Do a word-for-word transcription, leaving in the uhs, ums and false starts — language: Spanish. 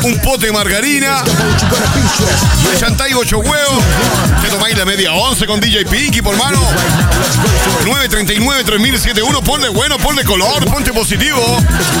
un pote de margarina, de chantay ocho huevos. Te tomáis la media once con D J Pinky, por mano. nueve treinta y nueve, tres mil setenta y uno. Ponle bueno, ponle color, ponte positivo.